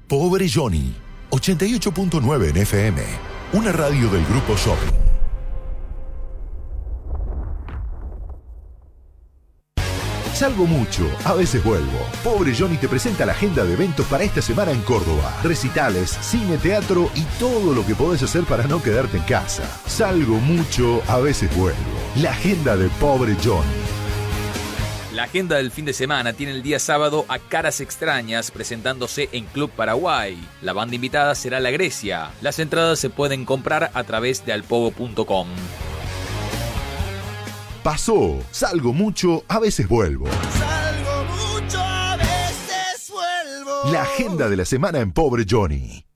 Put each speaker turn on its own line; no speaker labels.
Pobre Johnny, 88.9 en FM, una radio del Grupo Shopping. Salgo mucho, a veces vuelvo. Pobre Johnny te presenta la agenda de eventos para esta semana en Córdoba. Recitales, cine, teatro y todo lo que podés hacer para no quedarte en casa. Salgo mucho, a veces vuelvo. La agenda de Pobre Johnny.
La agenda del fin de semana tiene el día sábado a Caras Extrañas presentándose en Club Paraguay. La banda invitada será La Grecia. Las entradas se pueden comprar a través de alpogo.com.
Pasó, salgo mucho, a veces vuelvo.
Salgo mucho, a veces vuelvo.
La agenda de la semana en Pobre Johnny.